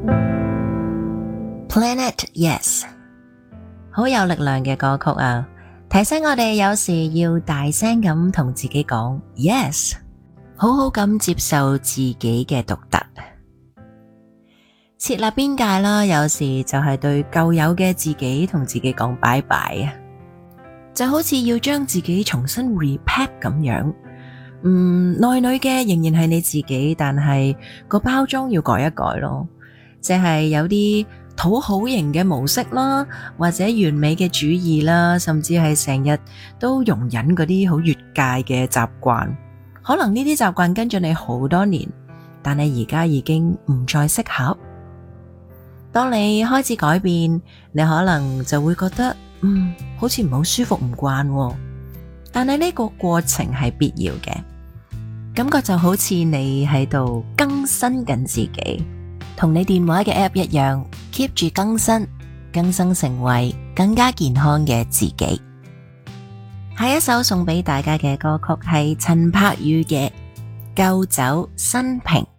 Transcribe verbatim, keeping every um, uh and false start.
Planet Yes， 好有力量嘅歌曲啊，提醒我哋有時要大聲咁同自己講 Yes， 好好咁接受自己嘅獨特。設立邊界啦，有時就係對舊有嘅自己同自己講拜拜啊，就好似要將自己重新 repack 咁樣。嗯，內裏嘅仍然係你自己，但係個包裝要改一改咯，即係有啲討好型嘅模式啦，或者完美嘅主義啦，甚至係成日都容忍嗰啲好越界嘅習慣。可能呢啲習慣跟住你好多年，但係而家已經唔再適合。當你開始改變，你可能就會覺得，嗯，好似唔好舒服唔慣喎。但係呢個過程係必要嘅，感覺就好似你喺度更新緊自己，同你電話嘅 app 一樣 ，keep 住更新，更新成為更加健康嘅自己。下一首送俾大家嘅歌曲係陳柏宇嘅《舊酒新瓶》。